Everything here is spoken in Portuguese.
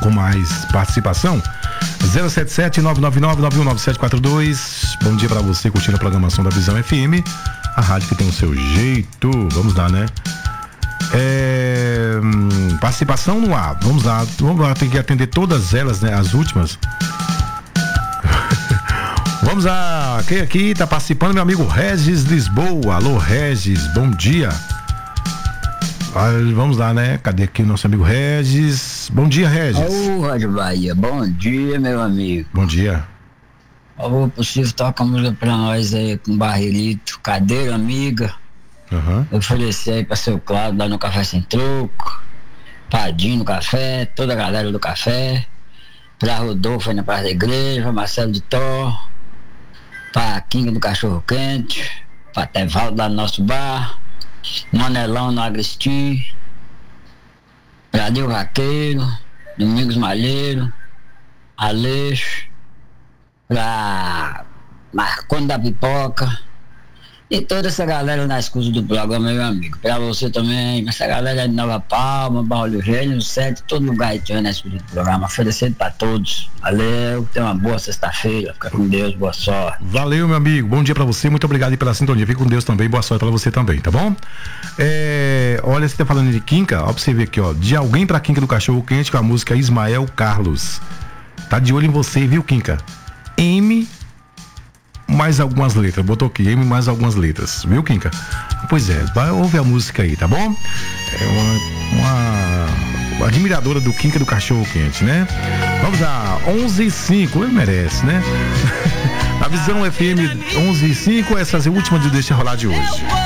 com mais participação. 077-999-919742. Bom dia pra você curtindo a programação da Visão FM, a rádio que tem o seu jeito. Vamos lá, né? Participação no ar. Vamos lá, tem que atender todas elas, né? As últimas. Vamos lá, quem aqui tá participando? Meu amigo Regis Lisboa. Alô, Regis, bom dia. Vamos lá, né? Cadê aqui o nosso amigo Regis? Bom dia, Regis. Ô, Rádio Bahia, bom dia, meu amigo. Bom dia. Alô, possível, toca a música pra nós aí com Barrilito, Cadeira Amiga. Eu ofereci aí pra seu Cláudio lá no Café Sem Troco, Padinho no Café, toda a galera do Café, pra Rodolfo aí na Praça da Igreja, Marcelo de Thor, pra Kinga do Cachorro Quente, pra Tevaldo lá no nosso bar, Manelão no Agrestim, pra Dil Vaqueiro, Domingos Malheiro, Aleixo, pra Marconi da Pipoca e toda essa galera na escuta do programa, meu amigo. Pra você também, essa galera de Nova Palma, Baú Gênio, Sete, todo lugar aí tem na escuta do programa. Oferecendo pra todos. Valeu, tenha uma boa sexta-feira. Fica com Deus, boa sorte. Valeu, meu amigo. Bom dia pra você, muito obrigado aí pela sintonia. Fica com Deus também, boa sorte pra você também, tá bom? Olha, você tá falando de Kinka, ó, pra você ver aqui, ó. De alguém pra Kinka do Cachorro Quente com a música Ismael Carlos. Tá de olho em você, viu, Kinka? M mais algumas letras, botou aqui, M mais algumas letras, viu, Kinka? Pois é, vai ouvir a música aí, tá bom? É uma admiradora do Kinka do Cachorro Quente, né? Vamos lá, 11h05, ele merece, né? A Visão FM 11h05, essas últimas de Deixa Rolar de hoje.